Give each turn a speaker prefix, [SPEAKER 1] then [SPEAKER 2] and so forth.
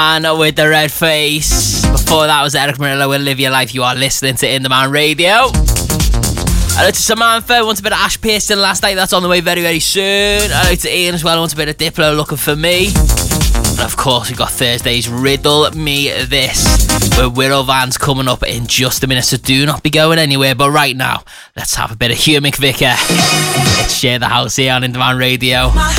[SPEAKER 1] And with the red face. Before that was Eric Murillo with Live Your Life. You are listening to In The Man Radio. Hello to Samantha, wants a bit of Ash Pearson last night. That's on the way very, very soon. Hello to Ian as well, wants a bit of Diplo, Looking For Me. And of course, we've got Thursday's Riddle Me This, with Wirral Vans coming up in just a minute, so do not be going anywhere. But right now, let's have a bit of Hugh McVicker. Let's share the house here on In The Man Radio.